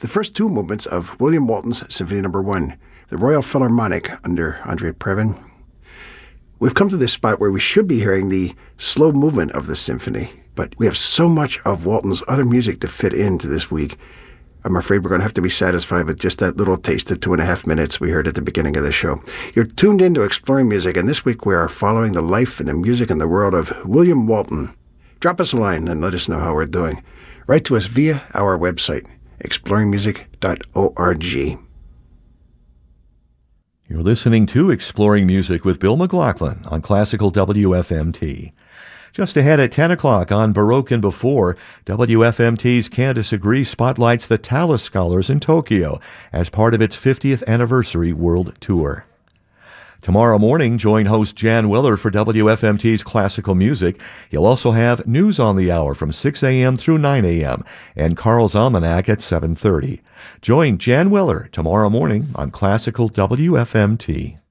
the first two movements of William Walton's Symphony No. 1, the Royal Philharmonic under Andrei Previn. We've come to this spot where we should be hearing the slow movement of the symphony, but we have so much of Walton's other music to fit into this week. I'm afraid we're going to have to be satisfied with just that little taste of 2.5 minutes we heard at the beginning of the show. You're tuned in to Exploring Music, and this week we are following the life and the music and the world of William Walton. Drop us a line and let us know how we're doing. Write to us via our website, exploringmusic.org. You're listening to Exploring Music with Bill McLaughlin on Classical WFMT. Just ahead at 10 o'clock on Baroque and Before, WFMT's Candice Agree spotlights the Tallis Scholars in Tokyo as part of its 50th anniversary world tour. Tomorrow morning, join host Jan Willer for WFMT's Classical Music. He'll also have News on the Hour from 6 a.m. through 9 a.m. and Carl's Almanac at 7:30. Join Jan Willer tomorrow morning on Classical WFMT.